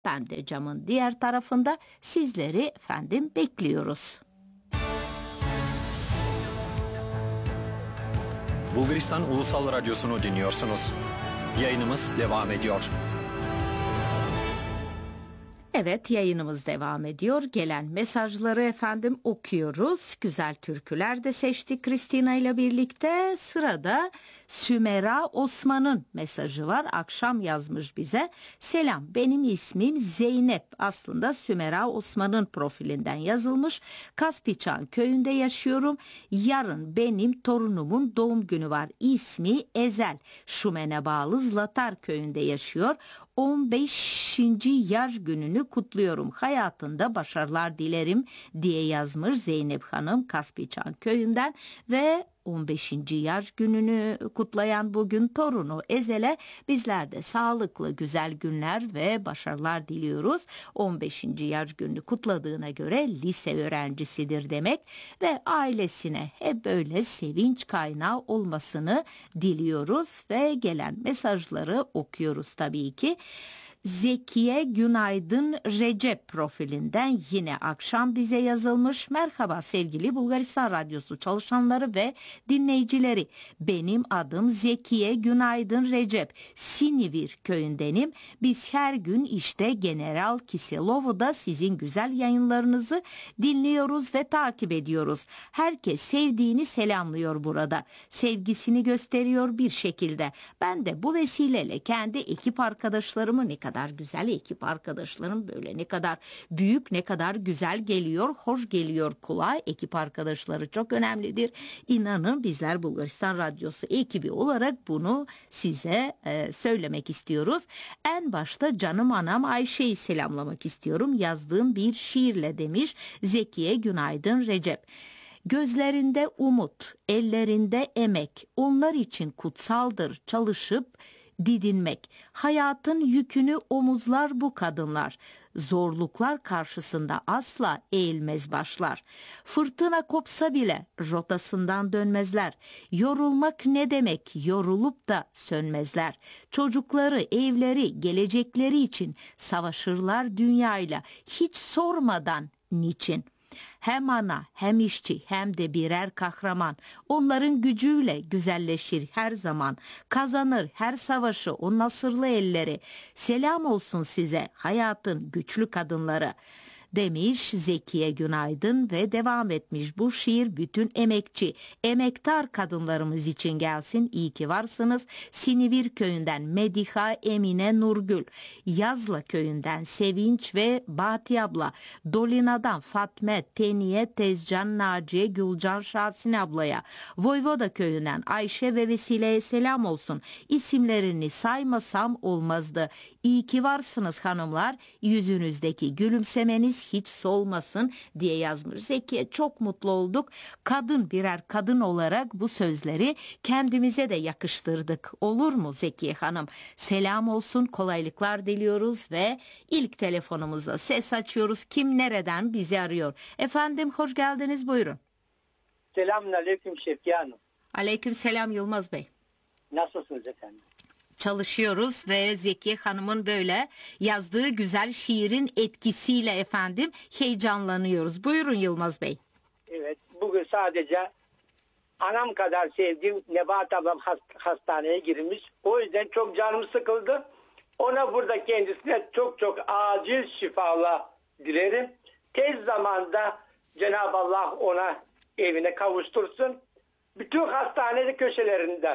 Ben de camın diğer tarafında sizleri efendim bekliyoruz. Bulgaristan Ulusal Radyosu'nu dinliyorsunuz. Yayınımız devam ediyor. Evet, yayınımız devam ediyor. Gelen mesajları efendim okuyoruz. Güzel türküler de seçtik Kristina ile birlikte. Sırada Sümera Osman'ın mesajı var. Akşam yazmış bize. Selam, benim ismim Zeynep. Aslında Sümera Osman'ın profilinden yazılmış. Kaspiçan köyünde yaşıyorum. Yarın benim torunumun doğum günü var. İsmi Ezel. Şumen'e bağlı Zlatar köyünde yaşıyor. 15. yaş gününü kutluyorum. Hayatında başarılar dilerim diye yazmış Zeynep Hanım Kaspiçan köyünden ve 15. yaş gününü kutlayan bugün torunu Ezel'e bizler de sağlıklı güzel günler ve başarılar diliyoruz. 15. yaş gününü kutladığına göre lise öğrencisidir demek ve ailesine hep böyle sevinç kaynağı olmasını diliyoruz ve gelen mesajları okuyoruz tabii ki. Zekiye Günaydın Recep profilinden yine akşam bize yazılmış. Merhaba sevgili Bulgaristan Radyosu çalışanları ve dinleyicileri. Benim adım Zekiye Günaydın Recep. Sinivir köyündenim. Biz her gün işte General Kiselov'da sizin güzel yayınlarınızı dinliyoruz ve takip ediyoruz. Herkes sevdiğini selamlıyor burada. Sevgisini gösteriyor bir şekilde. Ben de bu vesileyle kendi ekip arkadaşlarımı ne kadar güzel ekip arkadaşlarım böyle ne kadar büyük ne kadar güzel geliyor hoş geliyor kulağa ekip arkadaşları çok önemlidir. İnanın bizler Bulgaristan Radyosu ekibi olarak bunu size söylemek istiyoruz. En başta canım anam Ayşe'yi selamlamak istiyorum yazdığım bir şiirle demiş Zekiye Günaydın Recep. Gözlerinde umut, ellerinde emek, onlar için kutsaldır çalışıp didinmek. Hayatın yükünü omuzlar bu kadınlar. Zorluklar karşısında asla eğilmez başlar. Fırtına kopsa bile rotasından dönmezler. Yorulmak ne demek? Yorulup da sönmezler. Çocukları, evleri, gelecekleri için savaşırlar dünyayla. Hiç sormadan niçin? Hem ana hem işçi hem de birer kahraman. Onların gücüyle güzelleşir her zaman. Kazanır her savaşı o nasırlı elleri. Selam olsun size hayatın güçlü kadınları. Demiş Zekiye Günaydın ve devam etmiş. Bu şiir bütün emekçi, emektar kadınlarımız için gelsin. İyi ki varsınız. Sinivir köyünden Mediha Emine Nurgül, Yazla köyünden Sevinç ve Bahti abla, Dolina'dan Fatme, Teniye, Tezcan, Naciye, Gülcan, Şasin ablaya, Voyvoda köyünden Ayşe ve Vesile'ye selam olsun. İsimlerini saymasam olmazdı. İyi ki varsınız hanımlar. Yüzünüzdeki gülümsemeniz hiç solmasın diye yazmış. Zekiye çok mutlu olduk. Kadın birer kadın olarak bu sözleri kendimize de yakıştırdık. Olur mu Zekiye Hanım? Selam olsun, kolaylıklar diliyoruz ve ilk telefonumuza ses açıyoruz. Kim nereden bizi arıyor? Efendim hoş geldiniz, buyurun. Selamünaleyküm Şevkiye Hanım. Aleyküm selam Yılmaz Bey. Nasılsınız efendim? Çalışıyoruz ve Zekiye Hanım'ın böyle yazdığı güzel şiirin etkisiyle efendim heyecanlanıyoruz. Buyurun Yılmaz Bey. Evet, bugün sadece anam kadar sevdiğim Nebahat ablam hastaneye girmiş. O yüzden çok canım sıkıldı. Ona burada kendisine çok çok acil şifalar dilerim. Tez zamanda Cenab-ı Allah ona evine kavuştursun. Bütün hastane köşelerinde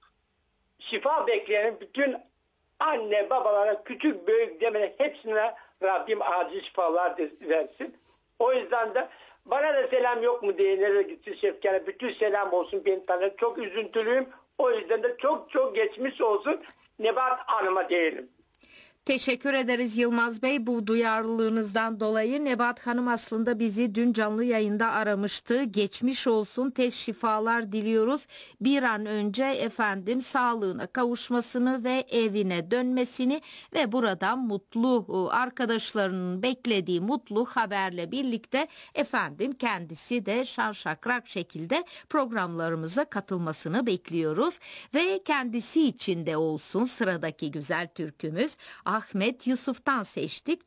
şifa bekleyen bütün anne babalara küçük büyük demeden hepsine Rabbim acil şifalar versin. O yüzden de bana da selam yok mu diye nereye gitti Şevki'ne bütün selam olsun, beni tanır. Çok üzüntülüyüm. O yüzden de çok çok geçmiş olsun Nebahat Hanım'a diyelim. Teşekkür ederiz Yılmaz Bey bu duyarlılığınızdan dolayı. Nebahat Hanım aslında bizi dün canlı yayında aramıştı. Geçmiş olsun, tez şifalar diliyoruz. Bir an önce efendim sağlığına kavuşmasını ve evine dönmesini ve buradan mutlu arkadaşlarının beklediği mutlu haberle birlikte efendim kendisi de şan şakrak şekilde programlarımıza katılmasını bekliyoruz. Ve kendisi için de olsun sıradaki güzel türkümüz. Ahmet Yusuf'tan seçtik.